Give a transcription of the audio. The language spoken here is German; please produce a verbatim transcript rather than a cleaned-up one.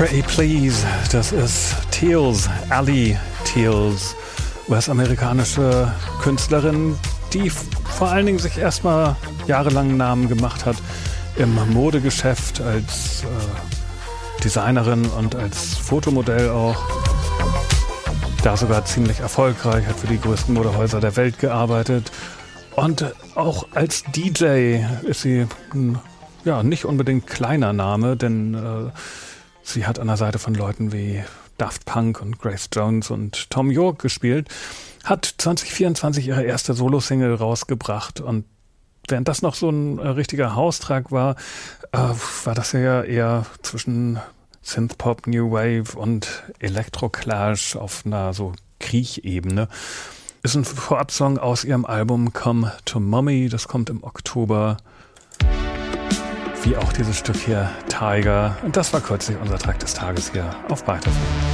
Pretty Please, das ist Teals, Ally Teals, US-amerikanische Künstlerin, die vor allen Dingen sich erstmal jahrelang einen Namen gemacht hat im Modegeschäft als äh, Designerin und als Fotomodell auch. Da sogar ziemlich erfolgreich, hat für die größten Modehäuser der Welt gearbeitet. Und auch als D J ist sie ein ja, nicht unbedingt kleiner Name, denn äh, sie hat an der Seite von Leuten wie Daft Punk und Grace Jones und Thom Yorke gespielt, hat zwanzig vierundzwanzig ihre erste Solo-Single rausgebracht und während das noch so ein äh, richtiger Haustrag war, äh, war das ja eher zwischen Synthpop, New Wave und Elektroclash auf einer so Kriechebene. Ist ein Vorabsong aus ihrem Album Come to Mommy, das kommt im Oktober. Wie auch dieses Stück hier, Tiger. Und das war kürzlich unser Track des Tages hier auf Byte F M.